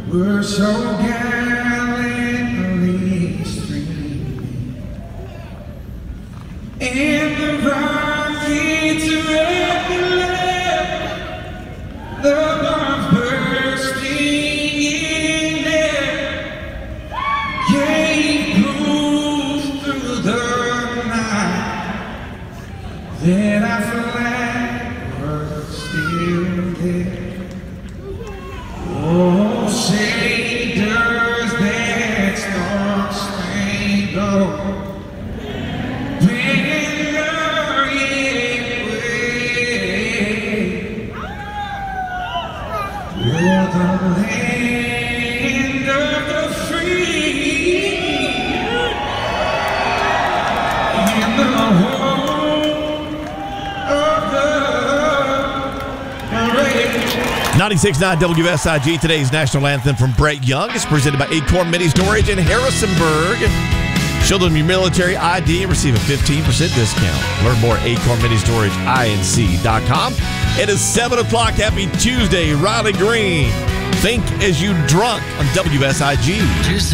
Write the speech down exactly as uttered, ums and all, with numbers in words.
were so gallantly streaming, and the rockets regular, the bombs bursting in there, gave proof through the night that our flag was still there. Oh, say does that star-spangled banner yet wave o'er the land of the free and the home of the brave. ninety-six point nine W S I G, today's national anthem from Brett Young is presented by Acorn Mini Storage in Harrisonburg. Show them your military I D and receive a fifteen percent discount. Learn more at acorn mini storage inc dot com. It is seven o'clock. Happy Tuesday, Riley Green. Think as you drunk on W S I G.